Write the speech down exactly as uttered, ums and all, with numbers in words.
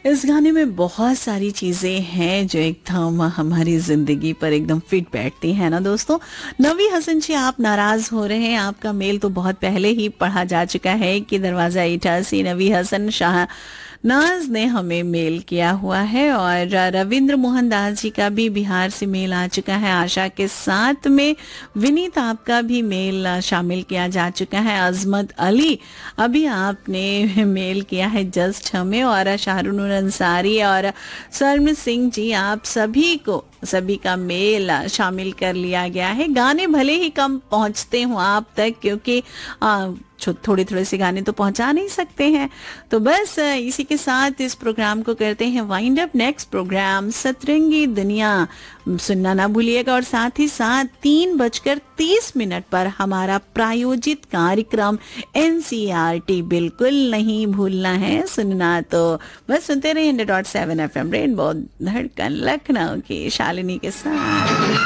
इस गाने में बहुत सारी चीज़ें हैं जो एकदम हमारी ज़िंदगी पर एकदम फिट बैठती हैं ना दोस्तों। नवी हसन जी, आप नाराज़ हो रहे हैं, आपका मेल तो बहुत पहले ही पढ़ा जा चुका है कि दरवाज़ा इटासी नवी हसन शाह नाज ने हमें मेल किया हुआ है, और रविंद्र मोहन दास जी का भी बिहार से मेल आ चुका है। आशा के साथ में विनीत आपका भी मेल शामिल किया जा चुका है। अजमत अली, अभी आपने मेल किया है जस्ट हमें, और शाहरुनुर अंसारी और सरम सिंह जी, आप सभी को सभी का मेल शामिल कर लिया गया है। गाने भले ही कम पहुंचते हों आप तक, क्योंकि आ, थोड़े थोड़े से गाने तो पहुंचा नहीं सकते हैं, तो बस इसी के साथ इस प्रोग्राम को करते हैं वाइंड अप। नेक्स्ट प्रोग्राम सतरंगी दुनिया सुनना ना भूलिएगा, और साथ ही साथ तीन बजकर तीस मिनट पर हमारा प्रायोजित कार्यक्रम एनसीईआरटी बिल्कुल नहीं भूलना है सुनना। तो बस सुनते रहिए hundred dot seven F M rainbow धड़कन लखनऊ की शालिनी के साथ।